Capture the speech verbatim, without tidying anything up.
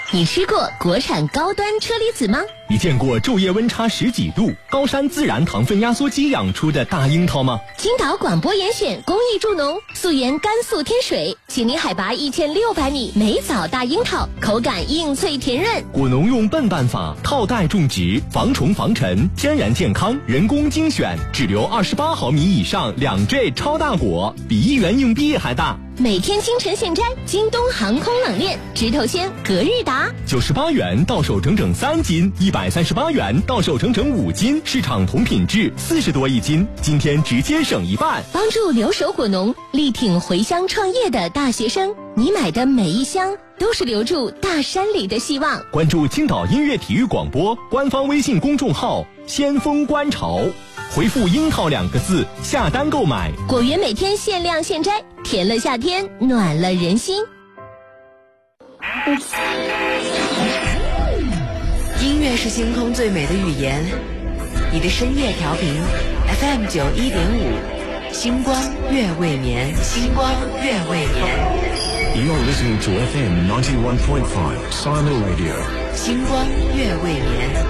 你吃过国产高端车厘子吗？ 你见过昼夜温差十几度、高山自然糖分压缩机养出的大樱桃吗？ 青岛广播严选公益助农，素颜甘肃天水，请您海拔一千六百米美枣大樱桃，口感硬脆甜润。 果农用笨办法套袋种植，防虫防尘，天然健康，人工精选，只留二十八毫米以上两坠超大果，比一元硬币还大。 每天清晨现摘，京东航空冷链，直头鲜，隔日达， 九十八元到手整整三斤，一百三十八元到手整整五斤，市场同品质四十多一斤，今天直接省一半， 帮助留守果农，力挺回乡创业的大学生。你买的每一箱都是留住大山里的希望。 关注青岛音乐体育广播官方微信公众号先锋观潮，回复樱桃两个字下单购买， 果园每天限量现摘，甜了夏天，暖了人心。 音乐是星空最美的语言，你的深夜调频 F M 九一点五，星光月未眠，星光月未眠。 You're listening to F M ninety-one point five Silo Radio. 星光月未眠。